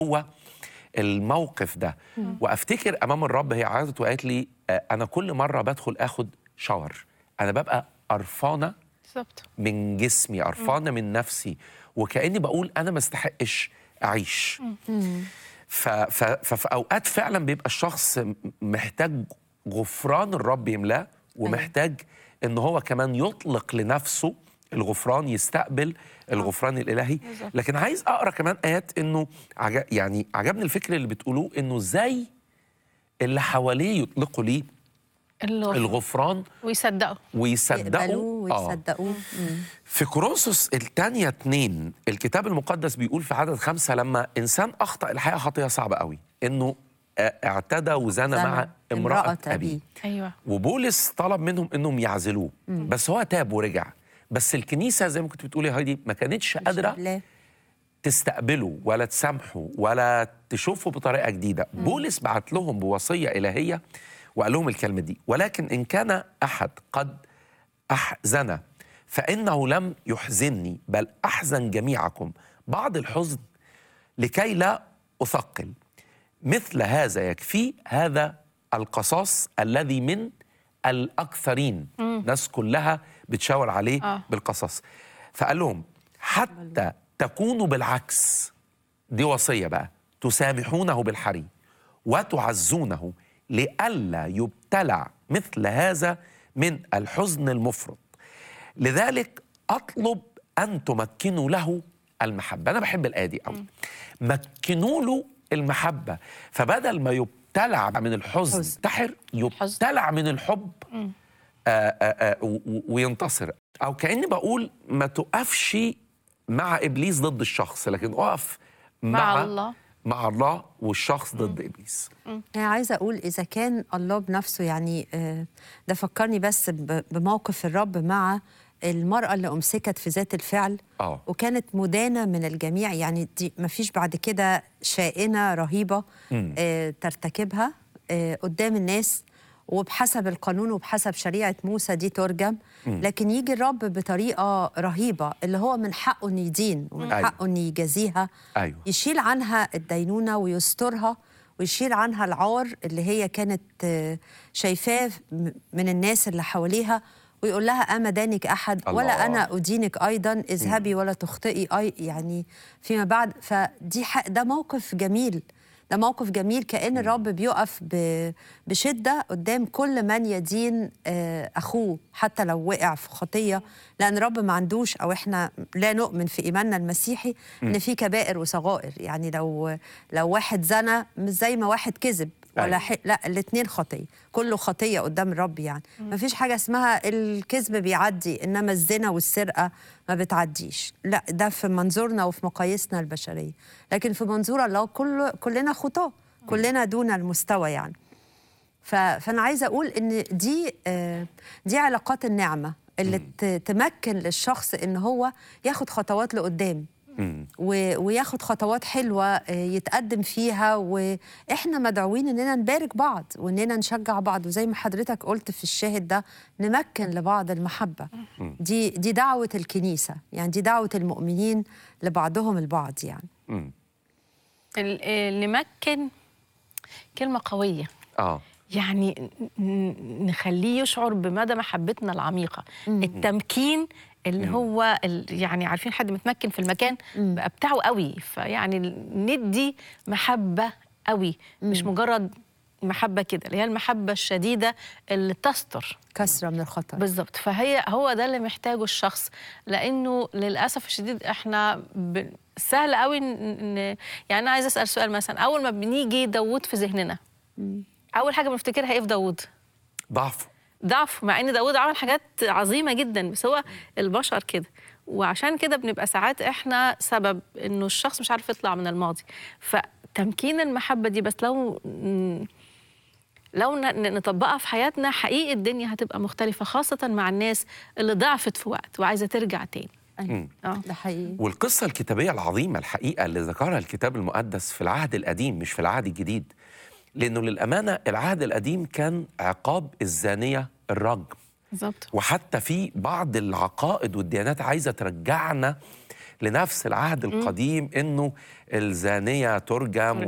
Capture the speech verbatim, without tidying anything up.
هو الموقف ده. مم. وافتكر امام الرب هي عادت وقالت لي آه، انا كل مره بدخل اخد شاور انا ببقى قرفانه بالظبط. من جسمي، قرفانه من نفسي، وكاني بقول انا ما استحقش اعيش. مم. ف- ف- ففي اوقات فعلا بيبقى الشخص محتاج غفران الرب يملاه، ومحتاج ان هو كمان يطلق لنفسه الغفران، يستقبل الغفران الالهي. بالظبط. لكن عايز اقرا كمان ايات انه عج... يعني عجبني الفكر اللي بتقولوه، انه ازاي اللي حواليه يطلقوا ليه الغفران الغفران ويصدقوا ويصدقوا. يقبلوه آه. ويصدقوه. مم. في كورنثوس الثانية اتنين الكتاب المقدس بيقول في عدد خمسة لما إنسان أخطأ، الحقيقة خطية صعبة قوي، إنه آه، اعتدى وزنى زنى مع امرأة أبيه. ايوه وبولس طلب منهم إنهم يعزلوه، بس هو تاب ورجع. بس الكنيسة زي ما كنت بتقولي يا هايدي ما كانتش قادرة لا. تستقبله ولا تسامحه ولا تشوفه بطريقة جديدة. بولس بعت لهم بوصية إلهية وقال لهم الكلمة دي: ولكن إن كان أحد قد أحزن فإنه لم يحزنني، بل أحزن جميعكم بعض الحزن لكي لا أثقل. مثل هذا يكفي هذا القصاص الذي من الأكثرين. ناس كلها بتشاور عليه آه. بالقصاص. فقال لهم حتى تكونوا بالعكس، دي وصية بقى، تسامحونه بالحري وتعزونه لئلا يبتلع مثل هذا من الحزن المفرط. لذلك أطلب أن تمكنوا له المحبة. أنا بحب الآية دي قوي. مكنوا له المحبة، فبدل ما يبتلع من الحزن حزن. ينتحر، يبتلع من الحب آآ آآ و- و- وينتصر. أو كأني بقول ما تقفش مع إبليس ضد الشخص، لكن أقف مع, مع الله. مع الله والشخص ضد إبليس. يعني عايزة أقول إذا كان الله بنفسه، يعني آه، ده فكرني بس ب- بموقف الرب مع المرأة اللي أمسكت في ذات الفعل آه. وكانت مدانة من الجميع. يعني دي مفيش بعد كده شائنة رهيبة مم. آه، ترتكبها آه، قدام الناس، وبحسب القانون وبحسب شريعة موسى دي ترجم. لكن يجي الرب بطريقة رهيبة اللي هو من حقه إنه يدين ومن أيوة. حقه إنه يجازيها، أيوة. يشيل عنها الدينونة ويسترها ويشيل عنها العار اللي هي كانت آه، شايفاه م- من الناس اللي حواليها، ويقول لها أما دانك أحد الله. ولا أنا أدينك أيضا، اذهبي ولا تخطئي أي يعني فيما بعد. فدي حق، ده موقف جميل، ده موقف جميل، كأن الرب بيقف ب- بشدة قدام كل من يدين آه، أخوه حتى لو وقع في خطية. لأن الرب ما عندوش، أو إحنا لا نؤمن في إيماننا المسيحي إن في كبائر وصغائر. يعني لو لو واحد زنى مش زي ما واحد كذب ولا أيوة. ح... لا، الاثنين خطيه، كله خطيه قدام الرب. يعني ما فيش حاجه اسمها الكذب بيعدي انما الزنا والسرقه ما بتعديش. لا، ده في منظورنا وفي مقاييسنا البشريه، لكن في منظور الله كل كلنا خطاه، كلنا دون المستوى يعني. ف... فانا عايزه اقول ان دي آه، دي علاقات النعمه اللي ت... تمكن للشخص ان هو ياخد خطوات لقدام مم. و- وياخد خطوات حلوة آه، يتقدم فيها. وإحنا مدعوين إننا نبارك بعض وإننا نشجع بعض، وزي ما حضرتك قلت في الشاهد ده نمكن لبعض المحبة. دي دي دعوة الكنيسة، يعني دي دعوة المؤمنين لبعضهم البعض يعني. مم. ال- اللي مكن كلمه قويه، آه. يعني ن- ن- نخليه يشعر بمدى محبتنا العميقة. التمكين اللي هو ال- يعني عارفين حد متمكن في المكان بقى بتاعه قوي، فيعني ندي محبة قوي، مش مجرد محبة كده، اللي هي المحبة الشديدة اللي تستر. كسرة من الخطر. بالظبط. فهي هو ده اللي محتاجه الشخص، لانه للاسف الشديد احنا ب... سهل قوي ن... ن... يعني انا عايزه اسال سؤال مثلا، اول ما بنيجي داوود في ذهننا اول حاجه بنفتكرها ايه في داوود؟ ضعف. ضعف، مع ان داوود عمل حاجات عظيمه جدا، بس هو البشر كده. وعشان كده بنبقى ساعات احنا سبب انه الشخص مش عارف يطلع من الماضي. فتمكين المحبه دي بس لو لو ن- نطبقها في حياتنا حقيقي الدنيا هتبقى مختلفه، خاصه مع الناس اللي ضعفت في وقت وعايزه ترجع تاني. أيوة. اه ده حقيقي. والقصة الكتابية العظيمة الحقيقة اللي ذكرها الكتاب المقدس في العهد القديم مش في العهد الجديد، لأنه للأمانة العهد القديم كان عقاب الزانية الرجم، بالظبط. وحتى في بعض العقائد والديانات عايزة ترجعنا لنفس العهد القديم انه الزانيه ترجم